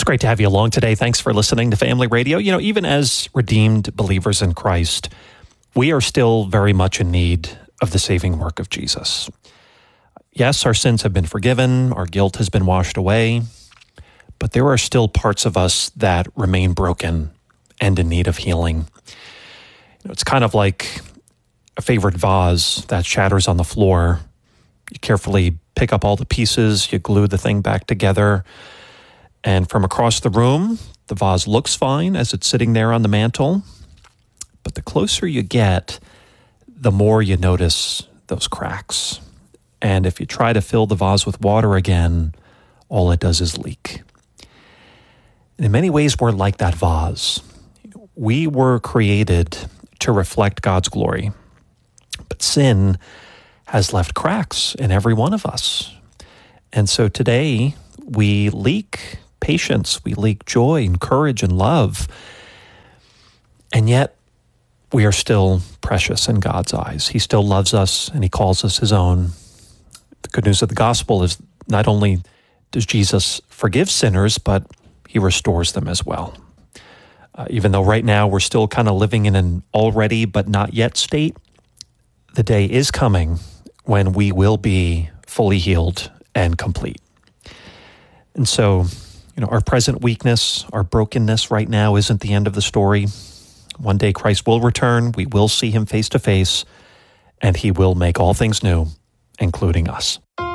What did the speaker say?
great to have you along today. Thanks for listening to Family Radio. You know, even as redeemed believers in Christ, we are still very much in need of the saving work of Jesus. Yes, our sins have been forgiven, our guilt has been washed away, but there are still parts of us that remain broken and in need of healing. You know, it's kind of like a favorite vase that shatters on the floor. You carefully pick up all the pieces, you glue the thing back together, and from across the room, the vase looks fine as it's sitting there on the mantle, but the closer you get, the more you notice those cracks. And if you try to fill the vase with water again, all it does is leak. In many ways, we're like that vase. We were created to reflect God's glory, but sin has left cracks in every one of us. And so today, we leak patience, we leak joy and courage and love, and yet we are still precious in God's eyes. He still loves us and He calls us His own. The good news of the gospel is not only does Jesus forgive sinners, but He restores them as well. Even though right now we're still kind of living in an already but not yet state, the day is coming when we will be fully healed and complete. And so, you know, our present weakness, our brokenness right now isn't the end of the story. One day Christ will return, we will see Him face to face, and He will make all things new, including us.